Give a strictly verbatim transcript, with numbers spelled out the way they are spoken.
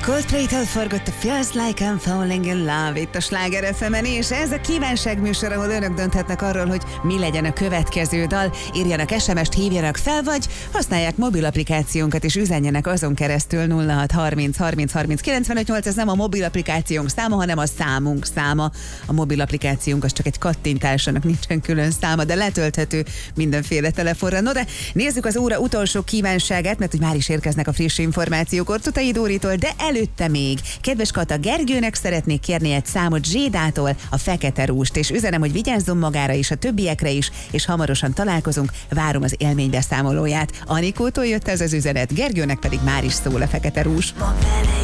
Coldplay-től forgott a Feels Like I'm Falling in Love itt a Sláger ef emen, és ez a kívánság műsor, ahol önök dönthetnek arról, hogy mi legyen a következő dal. Írjanak es em est, hívjanak fel, vagy használják mobil applikációnkat, és üzenjenek azon keresztül nulla hat harminc harminc harminc kilencvenöt nyolc. Ez nem a mobil applikációnk száma, hanem a számunk száma. A mobil applikációnk az csak egy kattintás, annak nincsen külön száma, de letölthető mindenféle telefonra. No, de nézzük az óra utolsó kívánságát, mert hogy már is érkeznek a friss információk Ortutai Dóritól, de előtte még. Kedves Kata, Gergőnek szeretnék kérni egy számot Zsédától, a Fekete Rúst, és üzenem, hogy vigyázzon magára is, a többiekre is, és hamarosan találkozunk, várom az élménybeszámolóját. Anikótól jött ez az üzenet, Gergőnek pedig már is szól a Fekete Rús.